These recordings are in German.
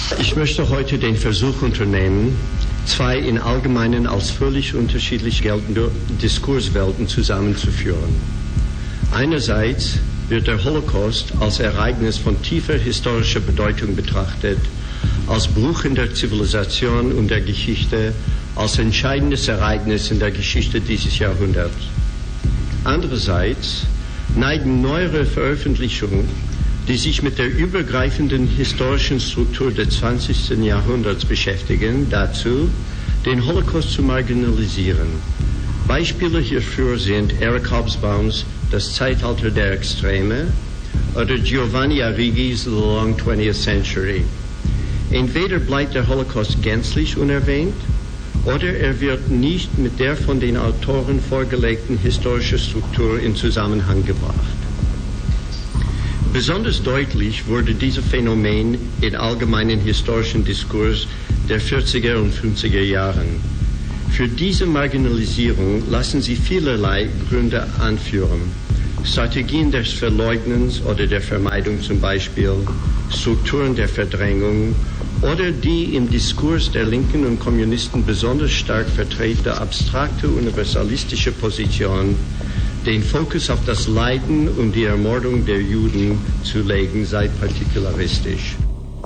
Ich möchte heute den Versuch unternehmen, zwei in Allgemeinen als völlig unterschiedlich geltende Diskurswelten zusammenzuführen. Einerseits wird der Holocaust als Ereignis von tiefer historischer Bedeutung betrachtet, als Bruch in der Zivilisation und der Geschichte, als entscheidendes Ereignis in der Geschichte dieses Jahrhunderts. Andererseits neigen neuere Veröffentlichungen, die sich mit der übergreifenden historischen Struktur des 20. Jahrhunderts beschäftigen, dazu, den Holocaust zu marginalisieren. Beispiele hierfür sind Eric Hobsbawms Das Zeitalter der Extreme oder Giovanni Arrighi's The Long 20th Century. Entweder bleibt der Holocaust gänzlich unerwähnt, oder er wird nicht mit der von den Autoren vorgelegten historischen Struktur in Zusammenhang gebracht. Besonders deutlich wurde dieses Phänomen im allgemeinen historischen Diskurs der 40er und 50er Jahren. Für diese Marginalisierung lassen sich vielerlei Gründe anführen. Strategien des Verleugnens oder der Vermeidung zum Beispiel, Strukturen der Verdrängung oder die im Diskurs der Linken und Kommunisten besonders stark vertretene abstrakte universalistische Position, den Fokus auf das Leiden und die Ermordung der Juden zu legen, sei partikularistisch.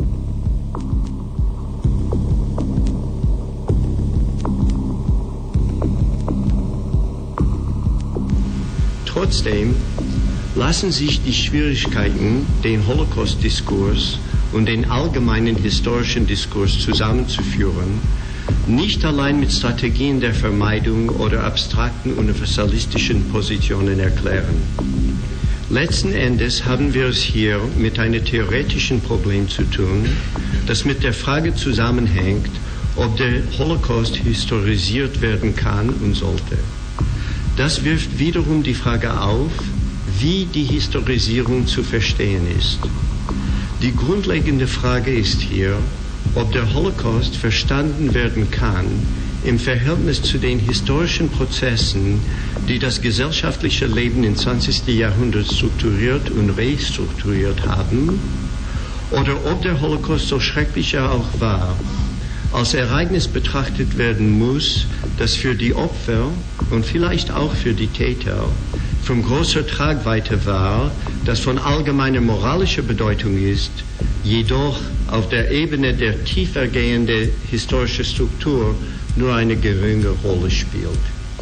Trotzdem lassen sich die Schwierigkeiten, den Holocaust-Diskurs und den allgemeinen historischen Diskurs zusammenzuführen, nicht allein mit Strategien der Vermeidung oder abstrakten universalistischen Positionen erklären. Letzten Endes haben wir es hier mit einem theoretischen Problem zu tun, das mit der Frage zusammenhängt, ob der Holocaust historisiert werden kann und sollte. Das wirft wiederum die Frage auf, wie die Historisierung zu verstehen ist. Die grundlegende Frage ist hier, ob der Holocaust verstanden werden kann im Verhältnis zu den historischen Prozessen, die das gesellschaftliche Leben im 20. Jahrhundert strukturiert und restrukturiert haben, oder ob der Holocaust, so schrecklich er auch war, als Ereignis betrachtet werden muss, das für die Opfer und vielleicht auch für die Täter von großer Tragweite war, das von allgemeiner moralischer Bedeutung ist, jedoch auf der Ebene der tiefergehenden historischen Struktur nur eine geringe Rolle spielt.